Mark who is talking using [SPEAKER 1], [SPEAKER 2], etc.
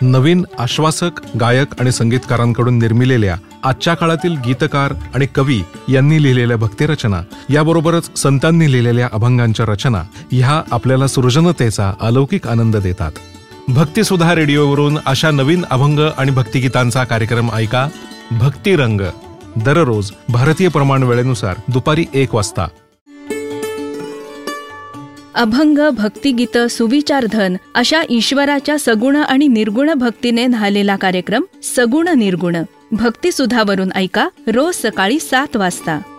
[SPEAKER 1] नवीन आश्वासक गायक आणि संगीतकारांकडून निर्मिलेल्या आजच्या काळातील गीतकार आणि कवी यांनी लिहिलेल्या भक्तिरचना, याबरोबरच संतांनी लिहिलेल्या अभंगांच्या रचना ह्या आपल्याला सृजनतेचा अलौकिक आनंद देतात. भक्तिसुधा रेडिओवरून अशा नवीन अभंग आणि भक्तिगीतांचा कार्यक्रम ऐका. भक्तिरंग, दररोज भारतीय प्रमाण वेळेनुसार दुपारी 1 वाजता.
[SPEAKER 2] अभंग, भक्तिगीत, सुविचारधन अशा ईश्वराच्या सगुण आणि निर्गुण भक्तीने न्हालेला कार्यक्रम सगुण निर्गुण भक्तिसुधावरून ऐका रोज सकाळी 7 वाजता.